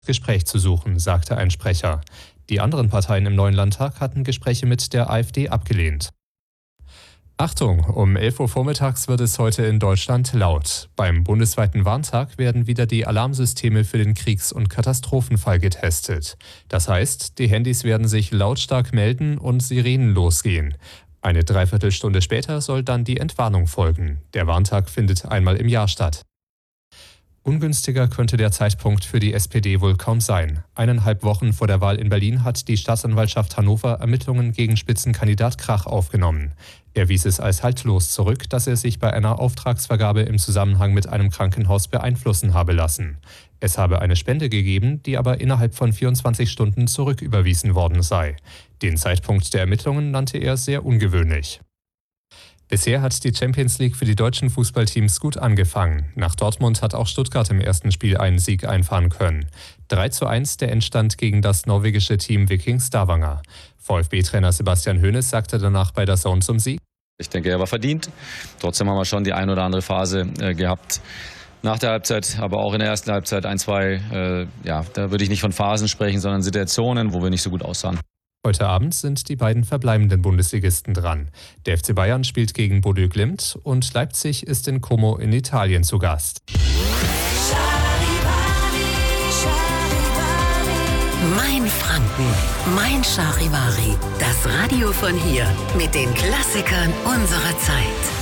Gespräch zu suchen, sagte ein Sprecher. Die anderen Parteien im neuen Landtag hatten Gespräche mit der AfD abgelehnt. Achtung, um 11 Uhr vormittags wird es heute in Deutschland laut. Beim bundesweiten Warntag werden wieder die Alarmsysteme für den Kriegs- und Katastrophenfall getestet. Das heißt, die Handys werden sich lautstark melden und Sirenen losgehen. Eine Dreiviertelstunde später soll dann die Entwarnung folgen. Der Warntag findet einmal im Jahr statt. Ungünstiger könnte der Zeitpunkt für die SPD wohl kaum sein. 1,5 Wochen vor der Wahl in Berlin hat die Staatsanwaltschaft Hannover Ermittlungen gegen Spitzenkandidat Krach aufgenommen. Er wies es als haltlos zurück, dass er sich bei einer Auftragsvergabe im Zusammenhang mit einem Krankenhaus beeinflussen habe lassen. Es habe eine Spende gegeben, die aber innerhalb von 24 Stunden zurücküberwiesen worden sei. Den Zeitpunkt der Ermittlungen nannte er sehr ungewöhnlich. Bisher hat die Champions League für die deutschen Fußballteams gut angefangen. Nach Dortmund hat auch Stuttgart im ersten Spiel einen Sieg einfahren können. 3:1 der Endstand gegen das norwegische Team Viking Stavanger. VfB-Trainer Sebastian Hoeneß sagte danach bei DAZN zum Sieg: Ich denke, er war verdient. Trotzdem haben wir schon die ein oder andere Phase gehabt. Nach der Halbzeit, aber auch in der ersten Halbzeit 1-2, da würde ich nicht von Phasen sprechen, sondern Situationen, wo wir nicht so gut aussahen. Heute Abend sind die beiden verbleibenden Bundesligisten dran. Der FC Bayern spielt gegen Bodø Glimt und Leipzig ist in Como in Italien zu Gast. Mein Franken, mein Charivari, das Radio von hier mit den Klassikern unserer Zeit.